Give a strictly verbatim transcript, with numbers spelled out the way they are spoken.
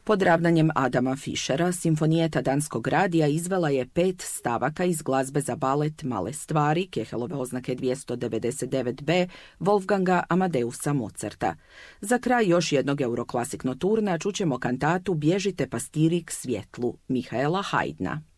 Pod ravnanjem Adama Fischera, Simfonijeta Danskog radija izvela je pet stavaka iz glazbe za balet Male stvari, Kehelove oznake dvjesto devedeset devet be, Wolfganga Amadeusa Mozarta. Za kraj još jednog euroklasik noturna čućemo kantatu Bježite pastiri k svjetlu, Mihaela Haydna.